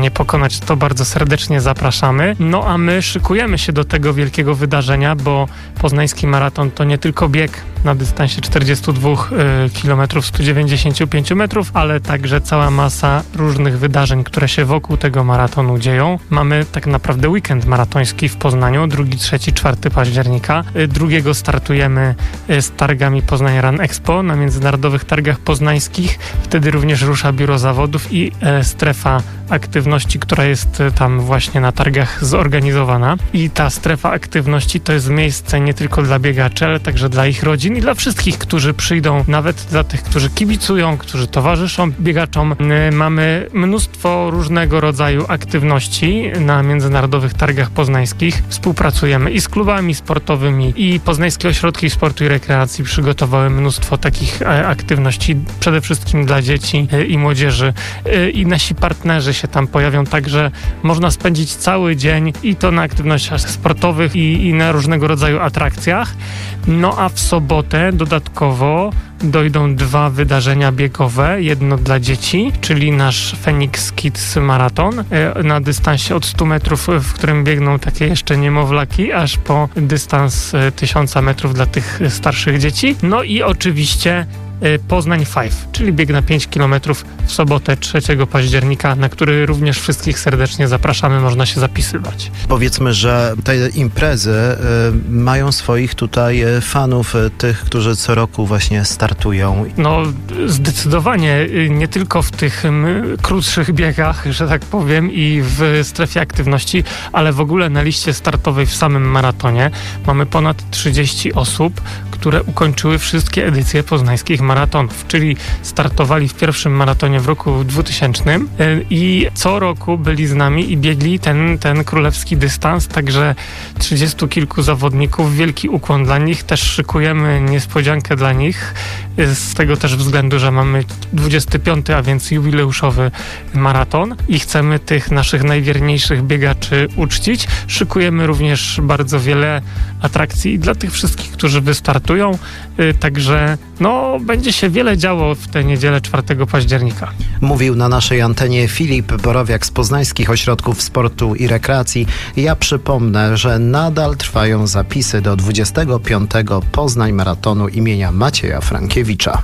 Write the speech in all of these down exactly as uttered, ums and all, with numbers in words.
stanie pokonać, to bardzo serdecznie zapraszamy. No a my szykujemy się do tego wielkiego wydarzenia, bo Poznański Maraton to nie tylko bieg na dystansie czterdzieści dwa kilometrów, sto dziewięćdziesiąt pięć metrów, ale także cała masa różnych wydarzeń, które się wokół tego maratonu dzieją. Mamy tak naprawdę weekend maratoński w Poznaniu, drugi, trzeci, czwarty października. Drugiego startujemy z targami Poznań Run Expo na Międzynarodowych Targach Poznańskich. Wtedy również rusza biuro zawodów i e, strefa aktywności, która jest tam właśnie na targach zorganizowana. I ta strefa aktywności to jest miejsce nie tylko dla biegaczy, ale także dla ich rodzin i dla wszystkich, którzy przyjdą, nawet dla tych, którzy kibicują, którzy towarzyszą biegaczom. Mamy mnóstwo różnego rodzaju aktywności na Międzynarodowych Targach Poznańskich. Współpracujemy i z klubami sportowymi, i Poznańskie Ośrodki Sportu i Rekreacji przygotowały mnóstwo takich aktywności, przede wszystkim dla dzieci i młodzieży. I nasi partnerzy się tam pojawią, także można spędzić cały dzień i to na aktywnościach sportowych i, i na różnego rodzaju atrakcjach. No a w sobotę dodatkowo dojdą dwa wydarzenia biegowe. Jedno dla dzieci, czyli nasz Phoenix Kids Maraton na dystansie od stu metrów, w którym biegną takie jeszcze niemowlaki, aż po dystans tysiąca metrów dla tych starszych dzieci. No i oczywiście Poznań Five, czyli bieg na pięć kilometrów w sobotę trzeciego października, na który również wszystkich serdecznie zapraszamy, można się zapisywać. Powiedzmy, że te imprezy y, mają swoich tutaj fanów, y, tych, którzy co roku właśnie startują. No zdecydowanie, y, nie tylko w tych y, krótszych biegach, że tak powiem, i w strefie aktywności, ale w ogóle na liście startowej w samym maratonie mamy ponad trzydzieści osób, które ukończyły wszystkie edycje poznańskich maratonów, czyli startowali w pierwszym maratonie w roku dwutysięcznym i co roku byli z nami i biegli ten, ten królewski dystans, także trzydziestu kilku zawodników, wielki ukłon dla nich, też szykujemy niespodziankę dla nich, z tego też względu, że mamy dwudziesty piąty, a więc jubileuszowy maraton i chcemy tych naszych najwierniejszych biegaczy uczcić. Szykujemy również bardzo wiele atrakcji dla tych wszystkich, którzy wystartują, także no będzie się wiele działo w tę niedzielę czwartego października. Mówił na naszej antenie Filip Borowiak z Poznańskich Ośrodków Sportu i Rekreacji. Ja przypomnę, że nadal trwają zapisy do dwudziestego piątego Poznań Maratonu imienia Macieja Frankiewicza.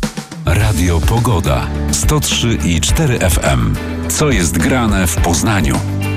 Radio Pogoda sto trzy i cztery F M. Co jest grane w Poznaniu?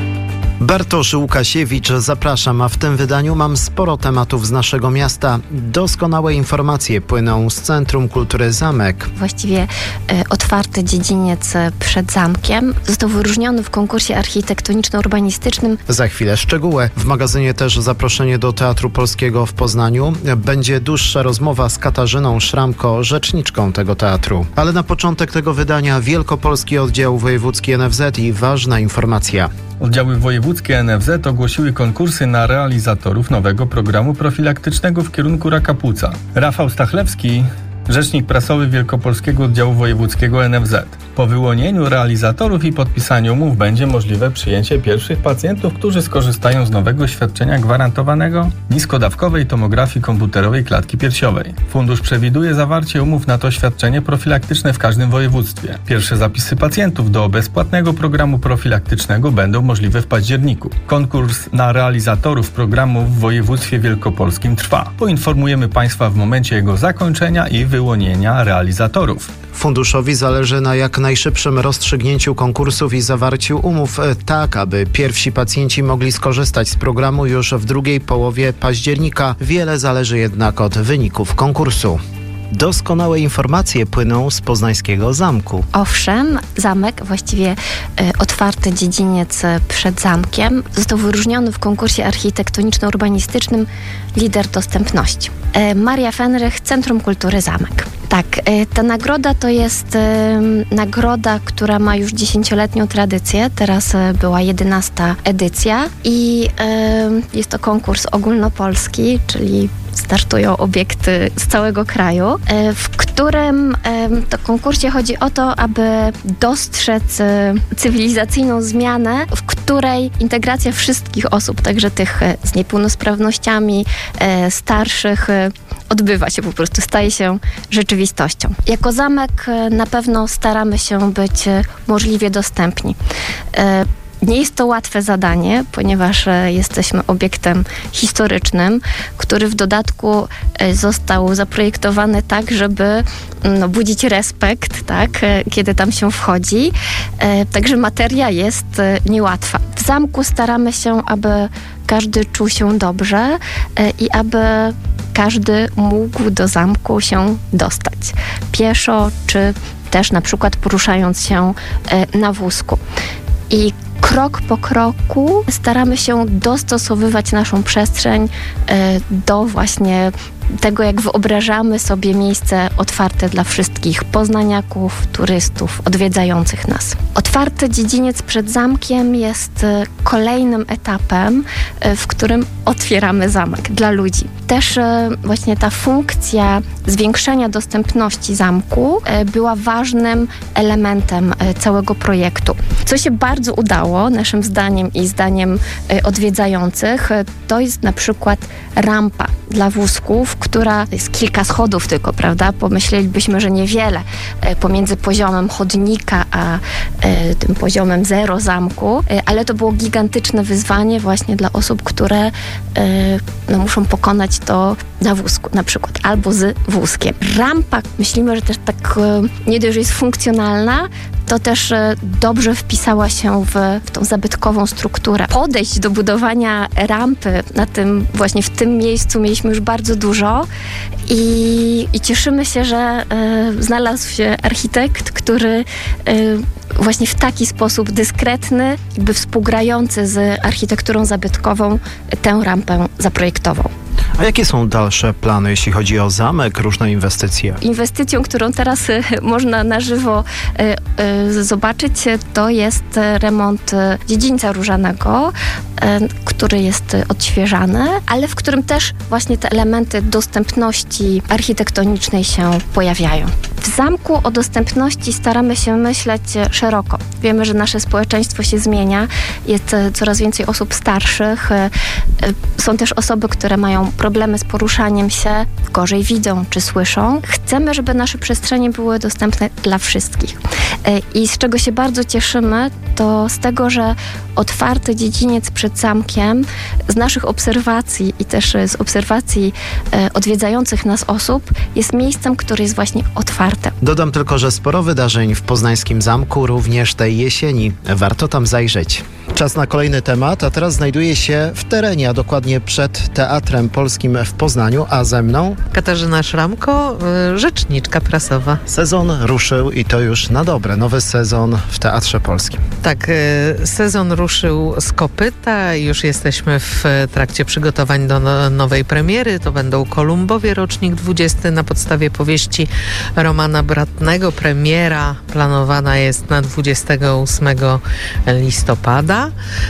Bartosz Łukasiewicz, zapraszam, a w tym wydaniu mam sporo tematów z naszego miasta. Doskonałe informacje płyną z Centrum Kultury Zamek. Właściwie e, otwarty dziedziniec przed zamkiem został wyróżniony w konkursie architektoniczno-urbanistycznym. Za chwilę szczegóły. W magazynie też zaproszenie do Teatru Polskiego w Poznaniu. Będzie dłuższa rozmowa z Katarzyną Szramko, rzeczniczką tego teatru. Ale na początek tego wydania Wielkopolski Oddział Wojewódzki N F Z i ważna informacja. Oddziały wojewódzkie N F Z ogłosiły konkursy na realizatorów nowego programu profilaktycznego w kierunku raka płuca. Rafał Stachlewski, rzecznik prasowy Wielkopolskiego Oddziału Wojewódzkiego N F Z. Po wyłonieniu realizatorów i podpisaniu umów będzie możliwe przyjęcie pierwszych pacjentów, którzy skorzystają z nowego świadczenia gwarantowanego niskodawkowej tomografii komputerowej klatki piersiowej. Fundusz przewiduje zawarcie umów na to świadczenie profilaktyczne w każdym województwie. Pierwsze zapisy pacjentów do bezpłatnego programu profilaktycznego będą możliwe w październiku. Konkurs na realizatorów programu w województwie wielkopolskim trwa. Poinformujemy Państwa w momencie jego zakończenia i wyłonienia realizatorów. Funduszowi zależy na jak najszybszym rozstrzygnięciu konkursów i zawarciu umów, tak aby pierwsi pacjenci mogli skorzystać z programu już w drugiej połowie października. Wiele zależy jednak od wyników konkursu. Doskonałe informacje płyną z Poznańskiego Zamku. Owszem, zamek, właściwie y, otwarty dziedziniec przed zamkiem, został wyróżniony w konkursie architektoniczno-urbanistycznym Lider Dostępności. Y, Maria Fenrych, Centrum Kultury Zamek. Tak, y, ta nagroda to jest y, nagroda, która ma już dziesięcioletnią tradycję. Teraz y, była jedenasta edycja i y, jest to konkurs ogólnopolski, czyli startują obiekty z całego kraju, w którym to konkursie chodzi o to, aby dostrzec cywilizacyjną zmianę, w której integracja wszystkich osób, także tych z niepełnosprawnościami, starszych, odbywa się po prostu, staje się rzeczywistością. Jako zamek na pewno staramy się być możliwie dostępni. Nie jest to łatwe zadanie, ponieważ jesteśmy obiektem historycznym, który w dodatku został zaprojektowany tak, żeby no, budzić respekt, tak, kiedy tam się wchodzi. Także materia jest niełatwa. W zamku staramy się, aby każdy czuł się dobrze i aby każdy mógł do zamku się dostać. Pieszo, czy też na przykład poruszając się na wózku. I krok po kroku staramy się dostosowywać naszą przestrzeń do właśnie tego, jak wyobrażamy sobie miejsce otwarte dla wszystkich poznaniaków, turystów, odwiedzających nas. Otwarty dziedziniec przed zamkiem jest kolejnym etapem, w którym otwieramy zamek dla ludzi. Też właśnie ta funkcja zwiększenia dostępności zamku była ważnym elementem całego projektu. Co się bardzo udało, naszym zdaniem i zdaniem odwiedzających, to jest na przykład rampa dla wózków, która jest kilka schodów tylko, prawda? Pomyślelibyśmy, że niewiele pomiędzy poziomem chodnika a e, tym poziomem zero zamku, e, ale to było gigantyczne wyzwanie właśnie dla osób, które e, no, muszą pokonać to na wózku, na przykład, albo z wózkiem. Rampa, myślimy, że też tak e, nie dość, że jest funkcjonalna, to też dobrze wpisała się w, w tą zabytkową strukturę. Podejść do budowania rampy na tym, właśnie w tym miejscu mieliśmy już bardzo dużo i, i cieszymy się, że y, znalazł się architekt, który y, właśnie w taki sposób dyskretny, jakby współgrający z architekturą zabytkową tę rampę zaprojektował. A jakie są dalsze plany, jeśli chodzi o zamek, różne inwestycje? Inwestycją, którą teraz y, można na żywo y, y, zobaczyć, to jest remont dziedzińca różanego, y, który jest odświeżany, ale w którym też właśnie te elementy dostępności architektonicznej się pojawiają. W zamku o dostępności staramy się myśleć szeroko. Wiemy, że nasze społeczeństwo się zmienia, jest coraz więcej osób starszych, są też osoby, które mają problemy z poruszaniem się, gorzej widzą czy słyszą. Chcemy, żeby nasze przestrzenie były dostępne dla wszystkich. I z czego się bardzo cieszymy, to z tego, że otwarty dziedziniec przed zamkiem, z naszych obserwacji i też z obserwacji odwiedzających nas osób, jest miejscem, które jest właśnie otwarte. Dodam tylko, że sporo wydarzeń w poznańskim zamku, również tej jesieni. Warto tam zajrzeć. Czas na kolejny temat, a teraz znajduję się w terenie, a dokładnie przed Teatrem Polskim w Poznaniu, a ze mną Katarzyna Szramko, rzeczniczka prasowa. Sezon ruszył i to już na dobre. Nowy sezon w Teatrze Polskim. Tak, sezon ruszył z kopyta. Już jesteśmy w trakcie przygotowań do no, nowej premiery. To będą Kolumbowie, rocznik dwudziesty na podstawie powieści Romana Bratnego. Premiera planowana jest na dwudziestego ósmego listopada,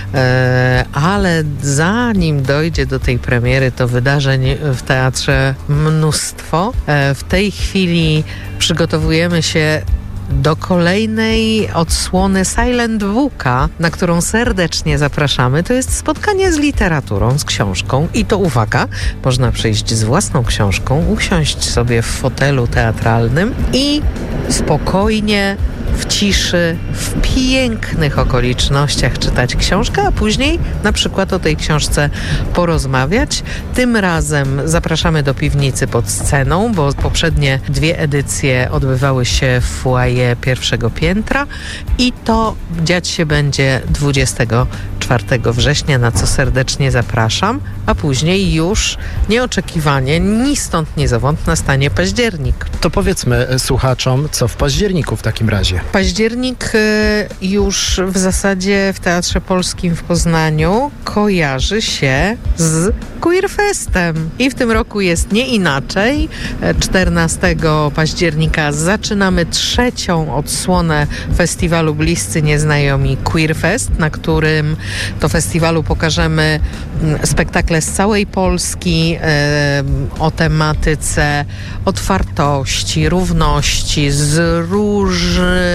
ale zanim dojdzie do tej premiery, to wydarzeń w teatrze mnóstwo. W tej chwili przygotowujemy się do kolejnej odsłony Silent Booka, na którą serdecznie zapraszamy. To jest spotkanie z literaturą, z książką i to uwaga, można przyjść z własną książką, usiąść sobie w fotelu teatralnym i spokojnie, w ciszy, w pięknych okolicznościach czytać książkę, a później na przykład o tej książce porozmawiać. Tym razem zapraszamy do piwnicy pod sceną, bo poprzednie dwie edycje odbywały się w foyer pierwszego piętra i to dziać się będzie dwudziestego czwartego września, na co serdecznie zapraszam, a później już nieoczekiwanie, ni stąd, ni zowąd nastanie październik. To powiedzmy słuchaczom, co w październiku w takim razie. Październik już w zasadzie w Teatrze Polskim w Poznaniu kojarzy się z Queerfestem. I w tym roku jest nie inaczej. czternastego października zaczynamy trzecią odsłonę festiwalu Bliscy Nieznajomi Queerfest, na którym to festiwalu pokażemy spektakle z całej Polski e, o tematyce otwartości, równości, z różnych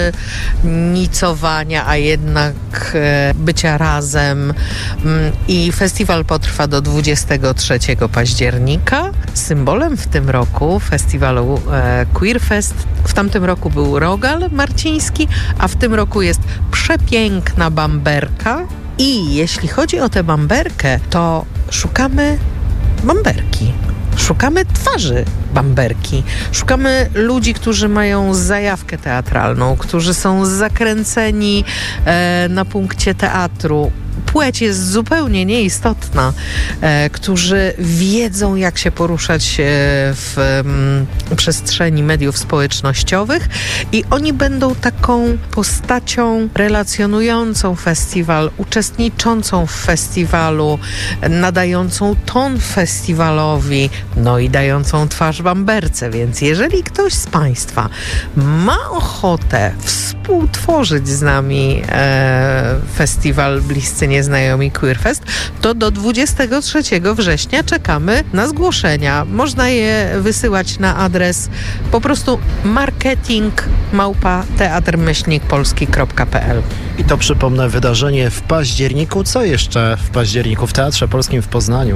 nicowania, a jednak e, bycia razem. I festiwal potrwa do dwudziestego trzeciego października. Symbolem w tym roku festiwalu e, Queerfest w tamtym roku był Rogal Marciński, a w tym roku jest przepiękna bamberka. I jeśli chodzi o tę bamberkę, to szukamy bamberki. Szukamy twarzy bamberki. Szukamy ludzi, którzy mają zajawkę teatralną, którzy są zakręceni e, na punkcie teatru. Płeć jest zupełnie nieistotna, e, którzy wiedzą, jak się poruszać e, w m, przestrzeni mediów społecznościowych i oni będą taką postacią relacjonującą festiwal, uczestniczącą w festiwalu, nadającą ton festiwalowi, no i dającą twarz bamberce. Więc jeżeli ktoś z Państwa ma ochotę współtworzyć z nami e, festiwal Bliscy Nieznajomi Queerfest, to do dwudziestego trzeciego września czekamy na zgłoszenia. Można je wysyłać na adres po prostu marketing małpa teatr myślnik polski kropka p l. I to, przypomnę, wydarzenie w październiku. Co jeszcze w październiku w Teatrze Polskim w Poznaniu?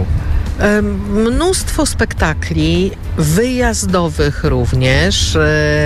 Mnóstwo spektakli wyjazdowych również.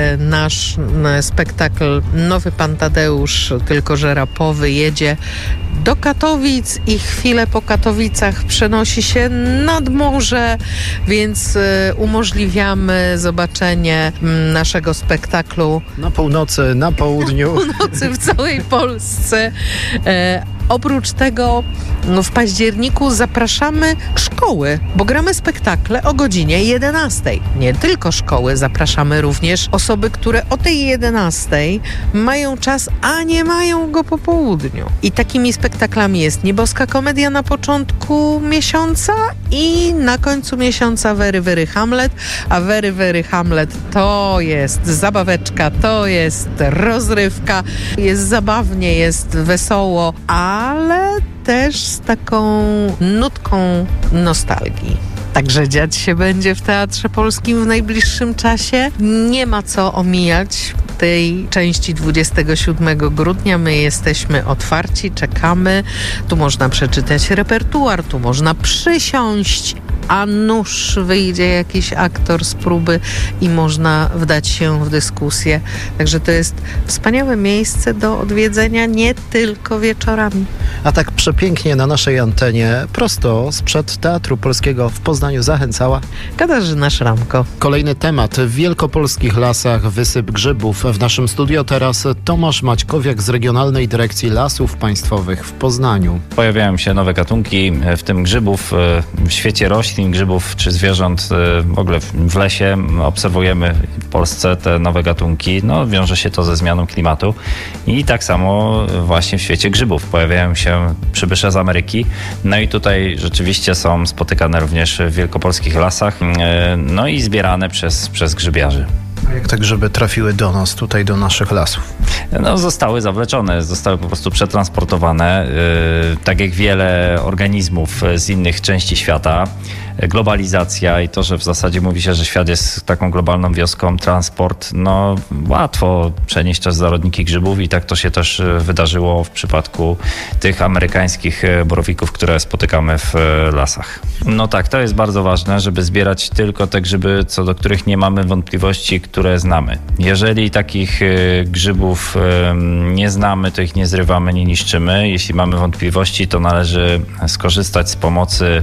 Nasz spektakl Nowy Pan Tadeusz, tylko że rapowy, jedzie do Katowic i chwilę po Katowicach przenosi się nad morze, więc umożliwiamy zobaczenie naszego spektaklu na północy, na południu. Na północy w całej Polsce. E, oprócz tego no, w październiku zapraszamy szkoły, bo gramy spektakle o godzinie jedenastej. Nie tylko szkoły, zapraszamy również osoby, które o tej jedenastej mają czas, a nie mają go po południu. I takimi spektaklami jest Nieboska Komedia na początku miesiąca i na końcu miesiąca Very Very Hamlet, a Very Very Hamlet to jest zabaweczka, to jest rozrywka, jest zabawnie, jest wesoło, ale też z taką nutką nostalgii. Także dziać się będzie w Teatrze Polskim w najbliższym czasie. Nie ma co omijać tej części dwudziestego siódmego grudnia. My jesteśmy otwarci, czekamy. Tu można przeczytać repertuar, tu można przysiąść, a nuż wyjdzie jakiś aktor z próby i można wdać się w dyskusję. Także to jest wspaniałe miejsce do odwiedzenia nie tylko wieczorami. A tak przepięknie na naszej antenie, prosto sprzed Teatru Polskiego w Poznaniu zachęcała Katarzyna Szramko. Kolejny temat. W wielkopolskich lasach wysyp grzybów. W naszym studio teraz Tomasz Maćkowiak z Regionalnej Dyrekcji Lasów Państwowych w Poznaniu. Pojawiają się nowe gatunki, w tym grzybów. W świecie roślin, grzybów czy zwierząt, w ogóle w lesie obserwujemy w Polsce te nowe gatunki. No, wiąże się to ze zmianą klimatu i tak samo właśnie w świecie grzybów. Pojawiają się przybysze z Ameryki. No i tutaj rzeczywiście są spotykane również w wielkopolskich lasach, no i zbierane przez, przez grzybiarzy. A jak te grzyby trafiły do nas, tutaj do naszych lasów? No, zostały zawleczone, zostały po prostu przetransportowane, yy, tak jak wiele organizmów z innych części świata. Globalizacja i to, że w zasadzie mówi się, że świat jest taką globalną wioską, transport, no łatwo przenieść też zarodniki grzybów i tak to się też wydarzyło w przypadku tych amerykańskich borowików, które spotykamy w lasach. No tak, to jest bardzo ważne, żeby zbierać tylko te grzyby, co do których nie mamy wątpliwości, które znamy. Jeżeli takich grzybów nie znamy, to ich nie zrywamy, nie niszczymy. Jeśli mamy wątpliwości, to należy skorzystać z pomocy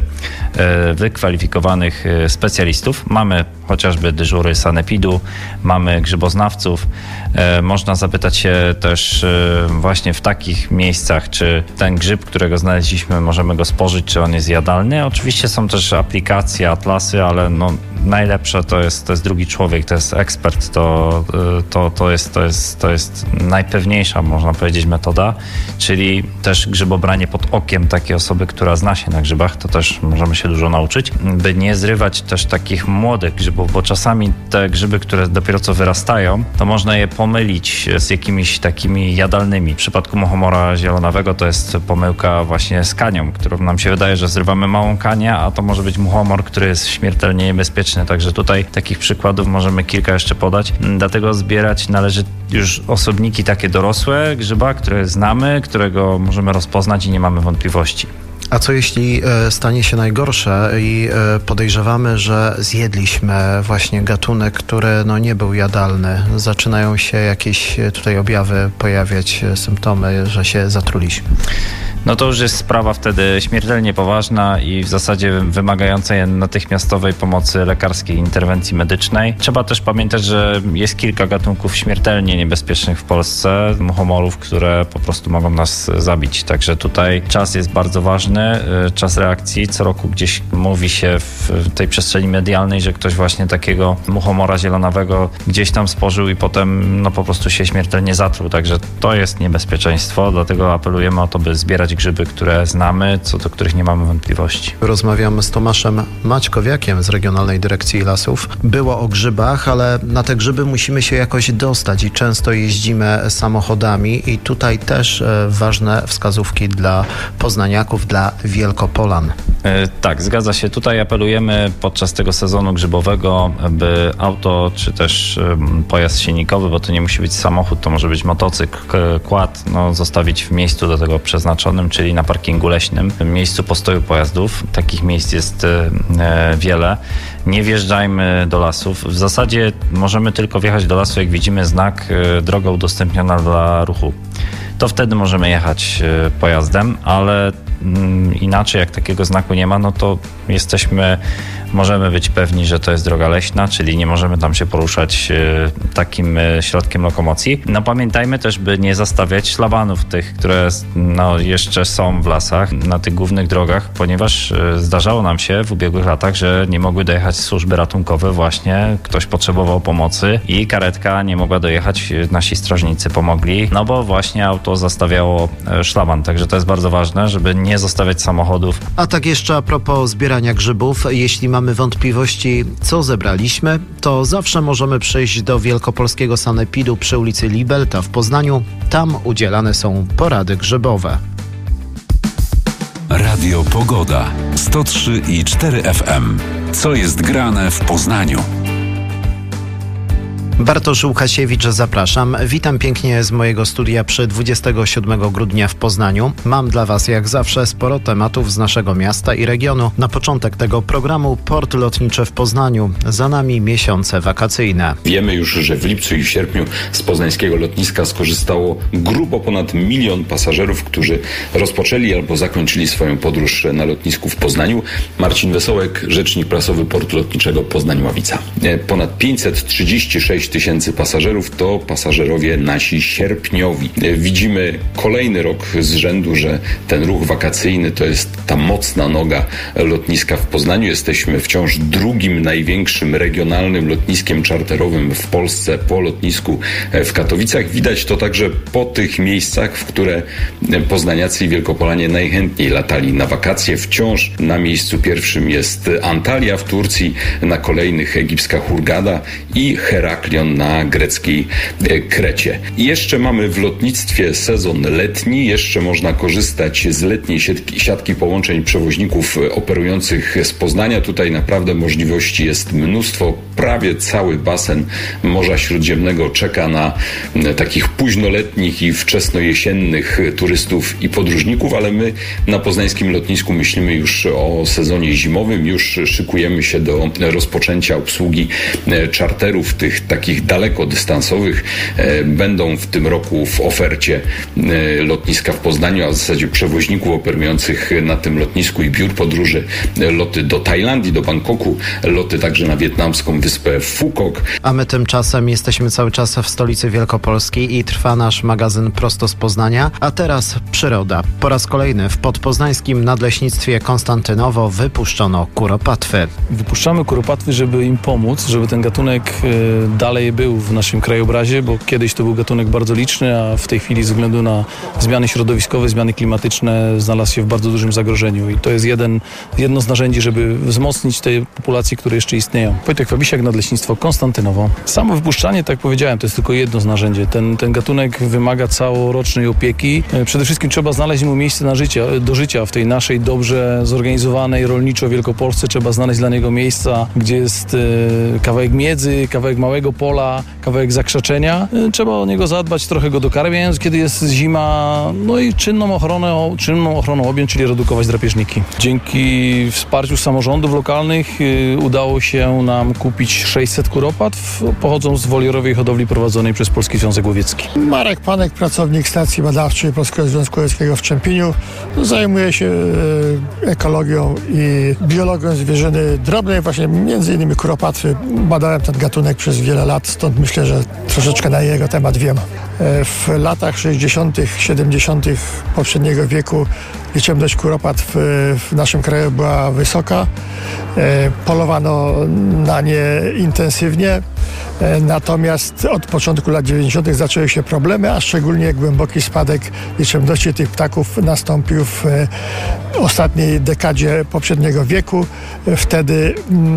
wykwalifikowanych specjalistów. Mamy chociażby dyżury sanepidu, mamy grzyboznawców. E, można zapytać się też e, właśnie w takich miejscach, czy ten grzyb, którego znaleźliśmy, możemy go spożyć, czy on jest jadalny. Oczywiście są też aplikacje, atlasy, ale no, najlepsze to jest, to jest drugi człowiek, to jest ekspert, to, to, to, jest, to, jest, to jest najpewniejsza, można powiedzieć, metoda, czyli też grzybobranie pod okiem takiej osoby, która zna się na grzybach, to też możemy się dużo nauczyć, by nie zrywać też takich młodych grzybów, grzybów, bo czasami te grzyby, które dopiero co wyrastają, to można je pomylić z jakimiś takimi jadalnymi. W przypadku muchomora zielonawego to jest pomyłka właśnie z kanią, którą nam się wydaje, że zrywamy małą kanię, a to może być muchomor, który jest śmiertelnie niebezpieczny. Także tutaj takich przykładów możemy kilka jeszcze podać. Dlatego zbierać należy już osobniki takie dorosłe grzyba, które znamy, którego możemy rozpoznać i nie mamy wątpliwości. A co jeśli e, stanie się najgorsze i e, podejrzewamy, że zjedliśmy właśnie gatunek, który no, nie był jadalny? Zaczynają się jakieś tutaj objawy pojawiać, symptomy, że się zatruliśmy. No to już jest sprawa wtedy śmiertelnie poważna i w zasadzie wymagająca natychmiastowej pomocy lekarskiej, interwencji medycznej. Trzeba też pamiętać, że jest kilka gatunków śmiertelnie niebezpiecznych w Polsce, muchomorów, które po prostu mogą nas zabić. Także tutaj czas jest bardzo ważny, czas reakcji. Co roku gdzieś mówi się w tej przestrzeni medialnej, że ktoś właśnie takiego muchomora zielonawego gdzieś tam spożył i potem no po prostu się śmiertelnie zatruł. Także to jest niebezpieczeństwo, dlatego apelujemy o to, by zbierać grzyby, które znamy, co do których nie mamy wątpliwości. Rozmawiamy z Tomaszem Maćkowiakiem z Regionalnej Dyrekcji Lasów. Było o grzybach, ale na te grzyby musimy się jakoś dostać i często jeździmy samochodami i tutaj też e, ważne wskazówki dla poznaniaków, dla Wielkopolan. E, tak, zgadza się. Tutaj apelujemy podczas tego sezonu grzybowego, by auto, czy też e, pojazd silnikowy, bo to nie musi być samochód, to może być motocykl, quad, no, zostawić w miejscu do tego przeznaczonym, czyli na parkingu leśnym, w miejscu postoju pojazdów. Takich miejsc jest e, wiele. Nie wjeżdżajmy do lasów. W zasadzie możemy tylko wjechać do lasu, jak widzimy znak e, droga udostępniona dla ruchu. To wtedy możemy jechać e, pojazdem, ale mm, inaczej jak takiego znaku nie ma, no to jesteśmy, możemy być pewni, że to jest droga leśna, czyli nie możemy tam się poruszać e, takim e, środkiem lokomocji. No pamiętajmy też, by nie zastawiać szlabanów tych, które no, jeszcze są w lasach, na tych głównych drogach, ponieważ e, zdarzało nam się w ubiegłych latach, że nie mogły dojechać służby ratunkowe właśnie, ktoś potrzebował pomocy i karetka nie mogła dojechać, nasi strażnicy pomogli, no bo właśnie auto zastawiało e, szlaban, także to jest bardzo ważne, żeby nie zostawiać samochodów. A tak jeszcze a propos zbierania grzybów, jeśli mamy wątpliwości, co zebraliśmy, to zawsze możemy przyjść do Wielkopolskiego Sanepidu przy ulicy Libelta w Poznaniu. Tam udzielane są porady grzybowe. Radio Pogoda sto trzy i cztery F M. Co jest grane w Poznaniu? Bartosz Łukasiewicz, zapraszam. Witam pięknie z mojego studia przy dwudziestego siódmego grudnia w Poznaniu. Mam dla Was jak zawsze sporo tematów z naszego miasta i regionu. Na początek tego programu port lotniczy w Poznaniu. Za nami miesiące wakacyjne. Wiemy już, że w lipcu i w sierpniu z poznańskiego lotniska skorzystało grubo ponad milion pasażerów, którzy rozpoczęli albo zakończyli swoją podróż na lotnisku w Poznaniu. Marcin Wesołek, rzecznik prasowy portu lotniczego Poznań-Ławica. Ponad pięćset trzydzieści sześć tysięcy pasażerów to pasażerowie nasi sierpniowi. Widzimy kolejny rok z rzędu, że ten ruch wakacyjny to jest ta mocna noga lotniska w Poznaniu. Jesteśmy wciąż drugim największym regionalnym lotniskiem czarterowym w Polsce po lotnisku w Katowicach. Widać to także po tych miejscach, w które poznaniacy i Wielkopolanie najchętniej latali na wakacje. Wciąż na miejscu pierwszym jest Antalya w Turcji, na kolejnych egipska Hurgada i Heraklion na greckiej Krecie. I jeszcze mamy w lotnictwie sezon letni, jeszcze można korzystać z letniej siatki, siatki połączeń przewoźników operujących z Poznania. Tutaj naprawdę możliwości jest mnóstwo. Prawie cały basen Morza Śródziemnego czeka na takich późnoletnich i wczesnojesiennych turystów i podróżników, ale my na poznańskim lotnisku myślimy już o sezonie zimowym, już szykujemy się do rozpoczęcia obsługi czarterów tych takich dalekodystansowych. Będą w tym roku w ofercie lotniska w Poznaniu, a w zasadzie przewoźników operujących na tym lotnisku i biur podróży, loty do Tajlandii, do Bangkoku, loty także na wietnamską wyspę Phuket. A my tymczasem jesteśmy cały czas w stolicy Wielkopolskiej i trwa nasz magazyn prosto z Poznania. A teraz przyroda. Po raz kolejny w podpoznańskim nadleśnictwie Konstantynowo wypuszczono kuropatwy. Wypuszczamy kuropatwy, żeby im pomóc, żeby ten gatunek dalej dalej był w naszym krajobrazie, bo kiedyś to był gatunek bardzo liczny, a w tej chwili ze względu na zmiany środowiskowe, zmiany klimatyczne znalazł się w bardzo dużym zagrożeniu i to jest jeden, jedno z narzędzi, żeby wzmocnić te populacje, które jeszcze istnieją. Wojtek Fabisiak, Nadleśnictwo Konstantynowo. Samo wypuszczanie, tak jak powiedziałem, to jest tylko jedno z narzędzi. Ten, ten gatunek wymaga całorocznej opieki. Przede wszystkim trzeba znaleźć mu miejsce na życie, do życia w tej naszej dobrze zorganizowanej rolniczo Wielkopolsce. Trzeba znaleźć dla niego miejsca, gdzie jest e, kawałek miedzy, kawałek małego pola, kawałek zakrzaczenia. E, trzeba o niego zadbać, trochę go dokarmiając, kiedy jest zima, no i czynną ochronę, czynną ochroną objąć, czyli redukować drapieżniki. Dzięki wsparciu samorządów lokalnych e, udało się nam kupić sześćset kuropatw, pochodzą z woliorowej hodowli prowadzonej przez Polski Związek Łowiecki. Marek Panek, pracownik stacji badawczej Polskiego Związku Łowieckiego w Czempieniu. Zajmuje się e, ekologią i biologią zwierzyny drobnej, właśnie między innymi kuropatwy. Badałem ten gatunek przez wiele lat, stąd myślę, że troszeczkę na jego temat wiem. E, w latach sześćdziesiątych, siedemdziesiątych poprzedniego wieku liczebność kuropatw w naszym kraju była wysoka. E, polowano na nie intensywnie. Natomiast od początku lat dziewięćdziesiątych zaczęły się problemy, a szczególnie głęboki spadek liczebności tych ptaków nastąpił w ostatniej dekadzie poprzedniego wieku. Wtedy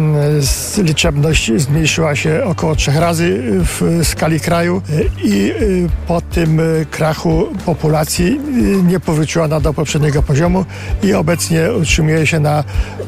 liczebność zmniejszyła się około trzech razy w skali kraju i po tym krachu populacji nie powróciła ona do poprzedniego poziomu i obecnie utrzymuje się na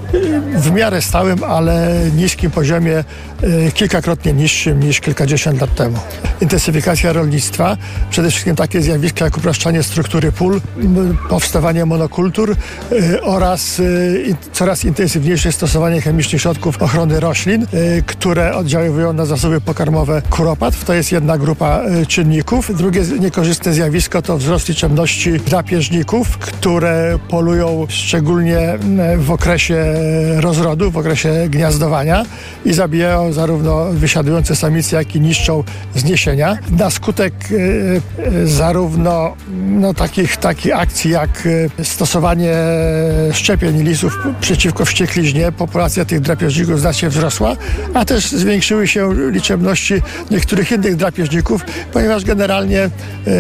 w miarę stałym, ale niskim poziomie, kilkakrotnie niższym niż kilkadziesiąt lat temu. Intensyfikacja rolnictwa, przede wszystkim takie zjawiska jak upraszczanie struktury pól, powstawanie monokultur oraz coraz intensywniejsze stosowanie chemicznych środków ochrony roślin, które oddziałują na zasoby pokarmowe kuropatw. To jest jedna grupa czynników. Drugie niekorzystne zjawisko to wzrost liczebności drapieżników, które polują szczególnie w okresie rozrodu, w okresie gniazdowania i zabijają zarówno wysiadujące samice, jak i niszczą zniesienia. Na skutek e, zarówno no, takich, takich akcji jak stosowanie szczepień lisów przeciwko wściekliźnie, populacja tych drapieżników znacznie wzrosła, a też zwiększyły się liczebności niektórych innych drapieżników, ponieważ generalnie e,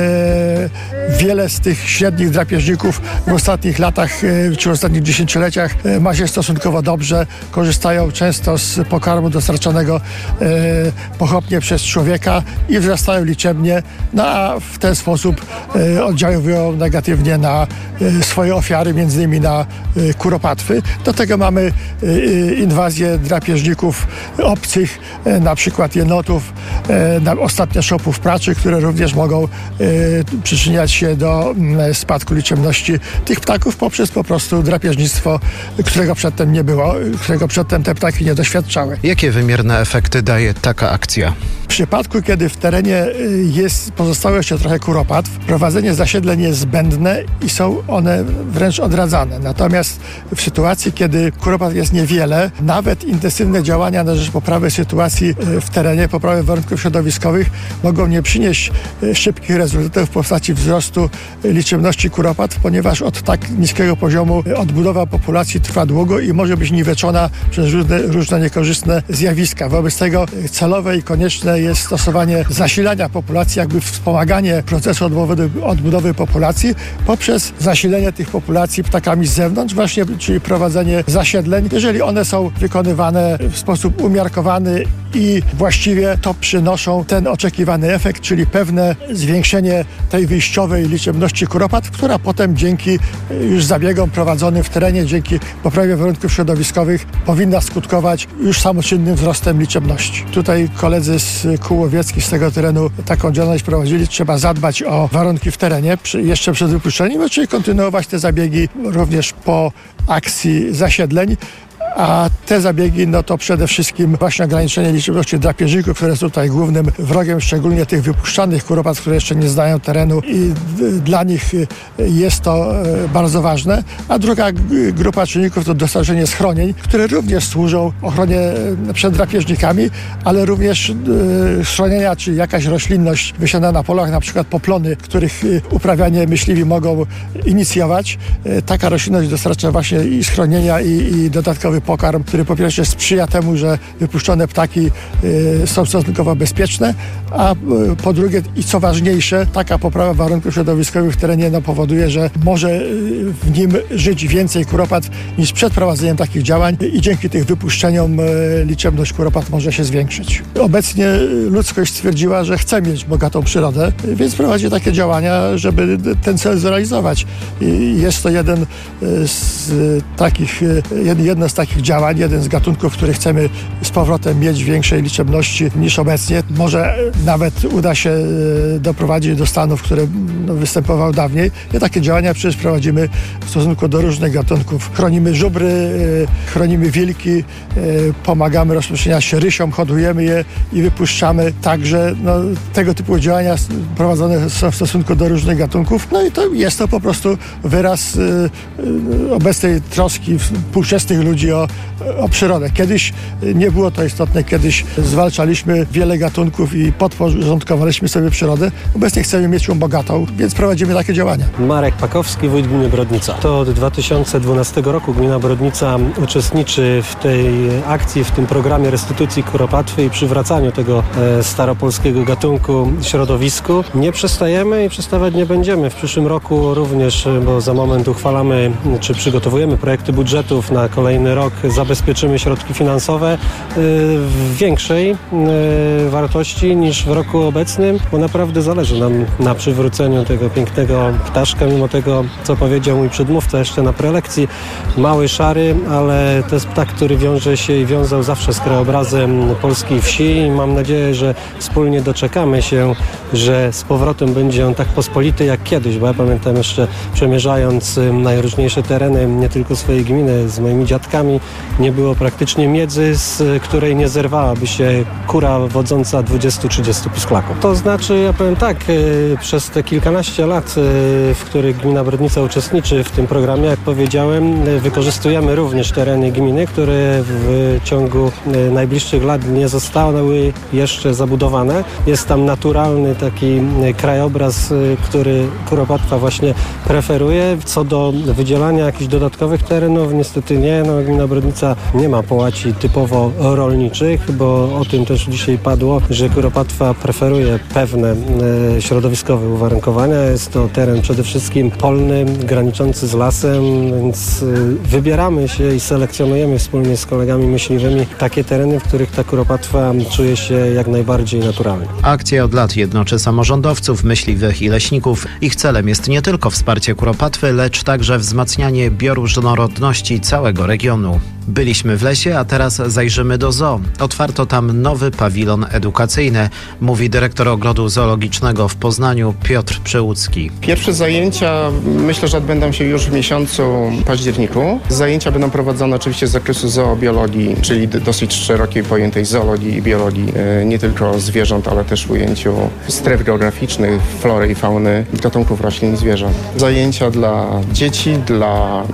wiele z tych średnich drapieżników w ostatnich latach e, czy w ostatnich dziesięcioleciach e, ma się stosunkowo dobrze, korzystają często z pokarmu dostarczanego e, pochopnie przez człowieka i wzrastają liczebnie, no a w ten sposób e, oddziałują negatywnie na e, swoje ofiary, między innymi na e, kuropatwy. Do tego mamy e, inwazję drapieżników obcych, e, na przykład jenotów, e, na, ostatnio szopów praczy, które również mogą e, przyczyniać się do m, spadku liczebności tych ptaków poprzez po prostu drapieżnictwo, którego przedtem nie było, którego przedtem te ptaki nie doświadczały. Jakie wymierne efekty daje taka akcja? W przypadku, kiedy w terenie jest, pozostało jeszcze trochę kuropatw, prowadzenie zasiedleń jest zbędne i są one wręcz odradzane. Natomiast w sytuacji, kiedy kuropatw jest niewiele, nawet intensywne działania na rzecz poprawy sytuacji w terenie, poprawy warunków środowiskowych mogą nie przynieść szybkich rezultatów w postaci wzrostu liczebności kuropatw, ponieważ od tak niskiego poziomu odbudowa populacji trwa długo i może być niweczona przez różne, różne niekorzystne zjawiska. Wobec tego celowe i konieczne jest stosowanie zasilania populacji, jakby wspomaganie procesu odbudowy, odbudowy populacji poprzez zasilenie tych populacji ptakami z zewnątrz, właśnie, czyli prowadzenie zasiedleń. Jeżeli one są wykonywane w sposób umiarkowany i właściwie, to przynoszą ten oczekiwany efekt, czyli pewne zwiększenie tej wyjściowej liczebności kuropatw, która potem dzięki już zabiegom prowadzonym w terenie, dzięki poprawie warunków środowiskowych powinna skutkować już samoczynnym wzrostem liczebności. Tutaj koledzy z kół łowieckich z tego terenu taką działalność prowadzili. Trzeba zadbać o warunki w terenie przy, jeszcze przed wypuszczeniem, czyli kontynuować te zabiegi również po akcji zasiedleń. A te zabiegi, no to przede wszystkim właśnie ograniczenie liczebności drapieżników, które są tutaj głównym wrogiem, szczególnie tych wypuszczanych kuropatw, które jeszcze nie znają terenu i dla nich jest to bardzo ważne. A druga grupa czynników to dostarczenie schronień, które również służą ochronie przed drapieżnikami, ale również schronienia, czyli jakaś roślinność wysiana na polach, na przykład poplony, których uprawianie myśliwi mogą inicjować. Taka roślinność dostarcza właśnie i schronienia, i, i dodatkowy pokarm, który po pierwsze sprzyja temu, że wypuszczone ptaki są stosunkowo bezpieczne, a po drugie i co ważniejsze, taka poprawa warunków środowiskowych w terenie no, powoduje, że może w nim żyć więcej kuropatw niż przed prowadzeniem takich działań i dzięki tych wypuszczeniom liczebność kuropatw może się zwiększyć. Obecnie ludzkość stwierdziła, że chce mieć bogatą przyrodę, więc prowadzi takie działania, żeby ten cel zrealizować. I jest to jeden z takich, jedno z takich działań, jeden z gatunków, który chcemy z powrotem mieć w większej liczebności niż obecnie. Może nawet uda się doprowadzić do stanów, które no, występowały dawniej. I takie działania przecież prowadzimy w stosunku do różnych gatunków. Chronimy żubry, chronimy wilki, pomagamy rozprzestrzeniać się rysiom, hodujemy je i wypuszczamy. Także no, tego typu działania prowadzone są w stosunku do różnych gatunków. No i to jest to po prostu wyraz obecnej troski współczesnych ludzi o, o przyrodę. Kiedyś nie było to istotne, kiedyś zwalczaliśmy wiele gatunków i podporządkowaliśmy sobie przyrodę. Obecnie chcemy mieć ją bogatą, więc prowadzimy takie działania. Marek Pakowski, wójt gminy Brodnica. To od dwa tysiące dwunastego roku gmina Brodnica uczestniczy w tej akcji, w tym programie restytucji kuropatwy i przywracaniu tego e, staropolskiego gatunku środowisku. Nie przestajemy i przestawać nie będziemy. W przyszłym roku również, bo za moment uchwalamy, czy przygotowujemy projekty budżetów na kolejny rok, zabezpieczymy środki finansowe w większej wartości niż w roku obecnym, bo naprawdę zależy nam na przywróceniu tego pięknego ptaszka, mimo tego, co powiedział mój przedmówca jeszcze na prelekcji. Mały, szary, ale to jest ptak, który wiąże się i wiązał zawsze z krajobrazem polskiej wsi i mam nadzieję, że wspólnie doczekamy się, że z powrotem będzie on tak pospolity jak kiedyś, bo ja pamiętam jeszcze przemierzając najróżniejsze tereny, nie tylko swojej gminy, z moimi dziadkami, nie było praktycznie miedzy, z której nie zerwałaby się kura wodząca dwudziestu trzydziestu pisklaków. To znaczy, ja powiem tak, przez te kilkanaście lat, w których gmina Brodnica uczestniczy w tym programie, jak powiedziałem, wykorzystujemy również tereny gminy, które w ciągu najbliższych lat nie zostały jeszcze zabudowane. Jest tam naturalny taki krajobraz, który kuropatwa właśnie preferuje. Co do wydzielania jakichś dodatkowych terenów, niestety nie. No, gmina Brodnica nie ma połaci typowo rolniczych, bo o tym też dzisiaj padło, że kuropatwa preferuje pewne e, środowiskowe uwarunkowania. Jest to teren przede wszystkim polny, graniczący z lasem, więc e, wybieramy się i selekcjonujemy wspólnie z kolegami myśliwymi takie tereny, w których ta kuropatwa czuje się jak najbardziej naturalnie. Akcja od lat jednoczy samorządowców, myśliwych i leśników. Ich celem jest nie tylko wsparcie kuropatwy, lecz także wzmacnianie bioróżnorodności całego regionu. Byliśmy w lesie, a teraz zajrzymy do zoo. Otwarto tam nowy pawilon edukacyjny, mówi dyrektor ogrodu zoologicznego w Poznaniu Piotr Przełucki. Pierwsze zajęcia myślę, że odbędą się już w miesiącu październiku. Zajęcia będą prowadzone oczywiście z zakresu zoobiologii, czyli dosyć szerokiej pojętej zoologii i biologii, nie tylko zwierząt, ale też w ujęciu stref geograficznych, flory i fauny, gatunków roślin i zwierząt. Zajęcia dla dzieci, dla